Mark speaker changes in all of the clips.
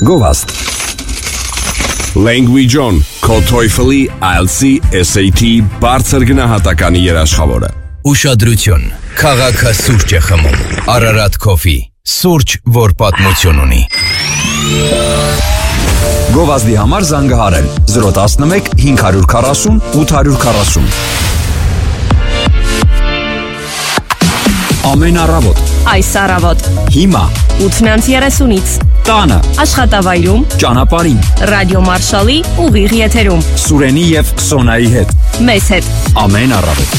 Speaker 1: Գովաստ Language On, քո TOEFL-ի, IELTS-ի, SAT-ի բարձր գնահատականի երաշխավորը։
Speaker 2: Ուշադրություն, քաղաքը սուրճ է խմում, Ararat Coffee, սուրճ, որ պատմություն ունի։
Speaker 1: Գովազդի համար զանգահարել 011 540 840 Ամեն առավոտ
Speaker 3: Այս առավոտ
Speaker 1: Հիմա
Speaker 3: 8:30-ից
Speaker 1: Տանը
Speaker 3: Աշխատավայրում
Speaker 1: Ճանապարհին
Speaker 3: Ռադիո Մարշալի ուղիղ եթերում
Speaker 1: Սուրենի և Սոնայի հետ
Speaker 3: Մեզ հետ
Speaker 1: Ամեն առավոտ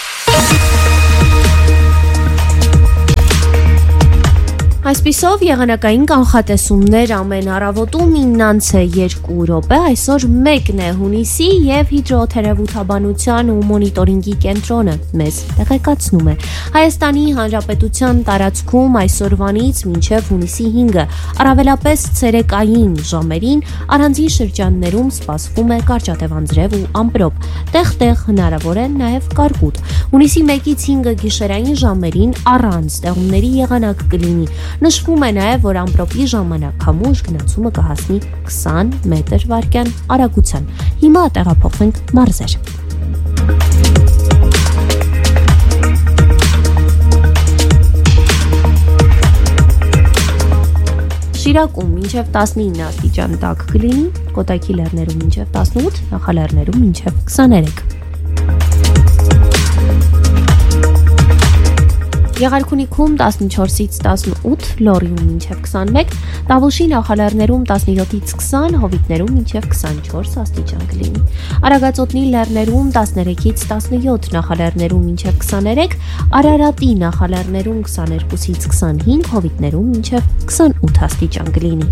Speaker 4: Այսպիսով եղանակային կանխատեսումներ ամեն առավոտում 9-ը 2 րոպե, այսօր 1-ն է հունիսի և հիդրոթերապևտաբանության ու մոնիտորինգի կենտրոնը մեզ տեղեկացնում է։ Հայաստանի Հանրապետության տարածքում այսօրվանից մինչև հունիսի 5-ը առավելապես ցերեկային ժամերին առանձին շրջաններում սպասվում է կարճատև ու ամպրոպ, տեղ-տեղ հնարավոր է նաև կարկուտ։ Հունիսի 1-ից 5-ը գիշերային ժամերին առանց տեղումների եղանակ կլինի։ Նշվում է նաև, որ ամպրոպի ժամանակ քամուշ գնացումը կհասնի 20 մետր վարկյան արագության։ Հիմա տեղափոխվենք մարզեր։ Շիրակում մինչև 19 աստիճան տաք կլինի, Կոտայքի լեռներում մինչև 18, Նախալեռներում մինչև 23։ Եղարքունիքում 14-ից 18, Լոռիում մինչև 21, Տավուշի նախալեռներում 17-ից 20, Հովիտներում մինչև 24 աստիճան կլինի։ Արագածոտնի լեռներում 13-ից 17, Նախալեռներում մինչև 23, Արարատի նախալեռներում 22-ից 25, Հովիտներում մինչև 28 աստիճան կլինի։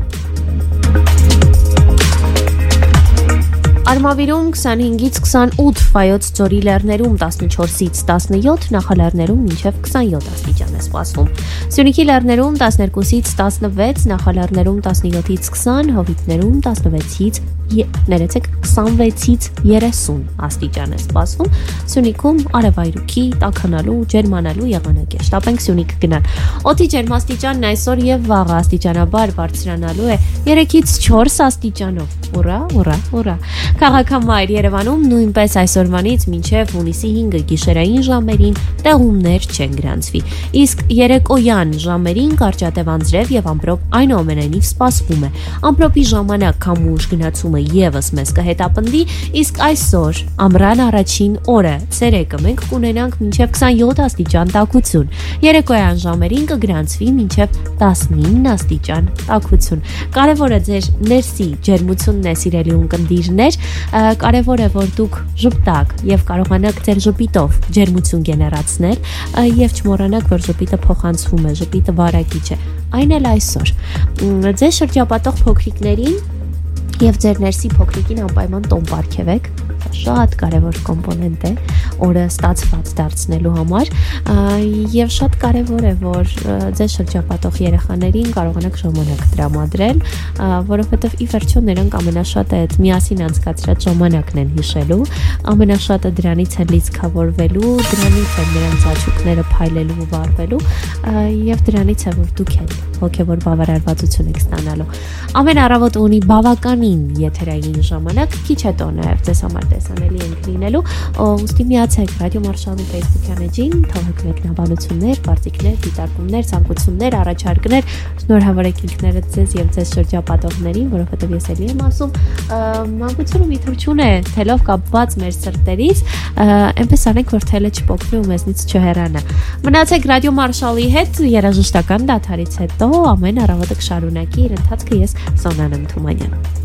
Speaker 4: Արմավիրում 25-ից 28, Վայոց ձորի լեռներում 14-ից 17, Նախալեռներում մինչև 27 աստիճան է սպասվում։ Սյունիքի լեռներում 12-ից 16, Նախալեռներում 17-ից 20, Հովիտներում 16-ից 26-ից 30 աստիճան է սպասվում։ Սյունիքում արևայրուքի տաքանալու, ջերմանալու եղանակ է։ Շտապենք Սյունիք գնալ։ Օդի ջերմաստիճանն այսօր եւ վաղը աստիճանաբար բարձրանալու է 3-ից 4 աստիճանով։ Ուրա, ուրա, ուրա։ Քաղաքամայր Երևանում նույնպես այսօրվանից մինչև հունիսի 5-ը գիշերային ժամերին տեղումներ չեն գրանցվի։ Իսկ երեկոյան ժամերին կարճատև անձրև եւ ամպրոպ այնուամենայնիվ սպասվում է։ Ամպրոպի ժամանակ քամուշ գնացումը եւս մեզ կհետապնդի, իսկ այսօր ամռան առաջին օրը ցերեկը մենք կունենանք մինչև 27 աստիճան տաքություն։ Երեկոյան ժամերին կգրանցվի մինչև 19 աստիճան տաքություն։ Կարևորը ձեր ներսի ջերմությունն է, սիրելի ունկնդիրներ, կարևոր է, որ դուք ժպտաք եւ կարողանաք ձեր ժպիտով ջերմություն գեներացնել եւ չմոռանաք, որ ժպիտը փոխանցվում է, ժպիտը վարակիչ է։ Այն էլ այսօր։ Ձեր շրջապատող փոքրիկներին եւ ձեր ներսի փոքրիկին անպայման տոն պարգևեք։ Շատ կարևոր կոմպոնենտ է օրը ստացված դարձնելու համար եւ շատ կարևոր է, որ ձեր շրջապատող երեխաներին կարողանաք ժամանակ տրամադրել, որովհետեւ ի վերջո նրանք ամենաշատը այդ միասին անցկացրած ժամանակն են հիշելու, ամենաշատը դրանից են լիցքավորվելու, դրանից են նրանց աչուկները փայլելու ու վառվելու եւ դրանից է, որ դուք եք հոգեվոր բավարարվածություն եք ստանալու։ Ամեն առավոտ ունի բավականին եթերային ժամանակ, քիչ հետո նաեւ ձեզ համար տեսանելի ենք լինելու, ուստի միացեք Ռադիո Մարշալի Facebook-յան էջին, թողեք մեկնաբանություններ, կարծիքներ, դիտարկումներ, ցանկություններ, առաջարկներ, շնորհավոր եք ինքներդ ձեզ եւ ձեզ շրջապատողներին, որովհետեւ ես էլի եմ ասում, մանկությունը մի թռչուն է, թելով կապված մեր սրտերից, այնպես անենք, որ թելը չփոկվի ու մեզնից չհեռանա։ Մնացեք Ռադիո Մարշալի հետ, երաժշտական դադարից հետո ամեն առավոտը կշարունակի իր ընթացքը, ես Սոնան եմ Թումանյան։